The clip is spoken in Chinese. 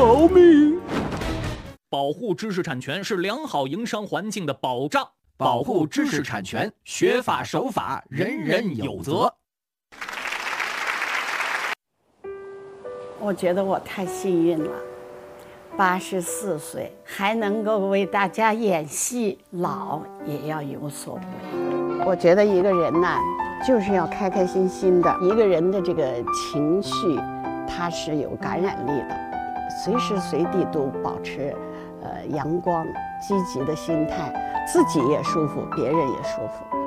保命。 保护知识产权是良好营商环境的保障。 保护知识产权，学法守法，人人有责。 我觉得我太幸运了，84岁还能够为大家演戏，老也要有所为。我觉得一个人呢，就是要开开心心的。一个人的这个情绪，它是有感染力的，随时随地都保持阳光、积极的心态，自己也舒服，别人也舒服。